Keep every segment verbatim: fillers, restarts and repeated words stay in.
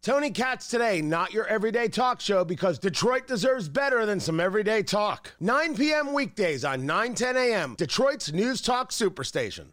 Tony Katz Today, not your everyday talk show, because Detroit deserves better than some everyday talk. nine p.m. weekdays on nine ten a.m., Detroit's News Talk Superstation.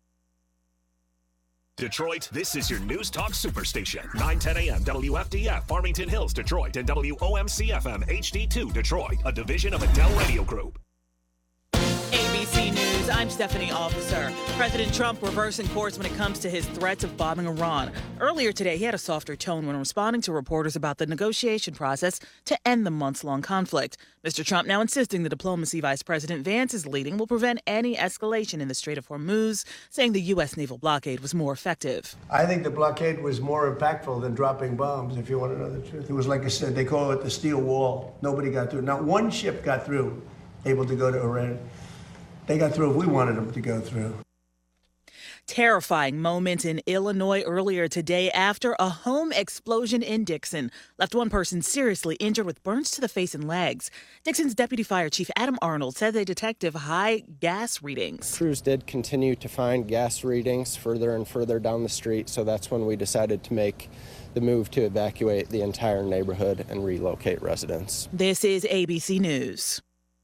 Detroit, this is your News Talk Superstation. nine ten a.m. W F D F, Farmington Hills, Detroit, and W O M C F M H D two, Detroit, a division of Adele Radio Group. A B C News, I'm Stephanie Officer. President Trump reversing course when it comes to his threats of bombing Iran. Earlier today, he had a softer tone when responding to reporters about the negotiation process to end the months-long conflict. Mister Trump now insisting the diplomacy Vice President Vance is leading will prevent any escalation in the Strait of Hormuz, saying the U S naval blockade was more effective. I think the blockade was more impactful than dropping bombs, if you want to know the truth. It was like I said, they call it the steel wall. Nobody got through. Not one ship got through, able to go to Iran. They got through if we wanted them to go through. Terrifying moment in Illinois earlier today after a home explosion in Dixon left one person seriously injured with burns to the face and legs. Dixon's Deputy Fire Chief Adam Arnold said they detected high gas readings. Crews did continue to find gas readings further and further down the street, so that's when we decided to make the move to evacuate the entire neighborhood and relocate residents. This is A B C News.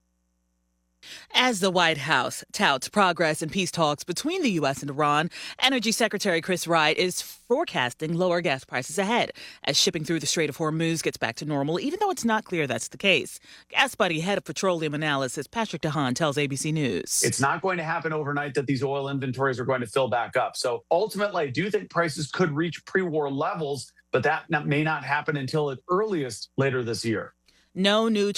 As the White House touts progress in peace talks between the U S and Iran, Energy Secretary Chris Wright is forecasting lower gas prices ahead as shipping through the Strait of Hormuz gets back to normal, even though it's not clear that's the case. Gas Buddy head of petroleum analysis Patrick DeHaan tells A B C News. It's not going to happen overnight that these oil inventories are going to fill back up. So ultimately, I do think prices could reach pre-war levels, but that may not happen until at earliest later this year. No new